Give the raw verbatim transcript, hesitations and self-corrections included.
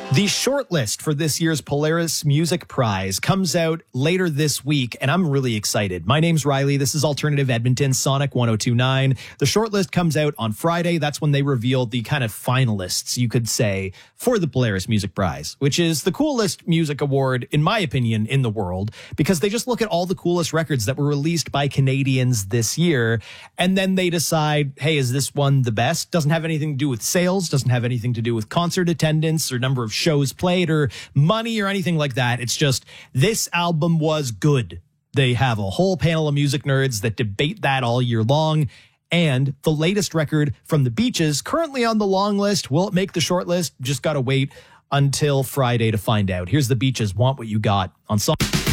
The shortlist for this year's Polaris Music Prize comes out later this week, and I'm really excited. My name's Riley. This is Alternative Edmonton, Sonic one oh two point nine. The shortlist comes out on Friday. That's when they reveal the kind of finalists, you could say, for the Polaris Music Prize, which is the coolest music award, in my opinion, in the world, because they just look at all the coolest records that were released by Canadians this year, and then they decide, hey, is this one the best? Doesn't have anything to do with sales, doesn't have anything to do with concert attendance or number of shows played or money or anything like that. It's just, this album was good. They have a whole panel of music nerds that debate that all year long. And the latest record from the Beaches, currently on the long list. Will it make the short list? Just got to wait until Friday to find out. Here's the Beaches, Want What You Got on Song.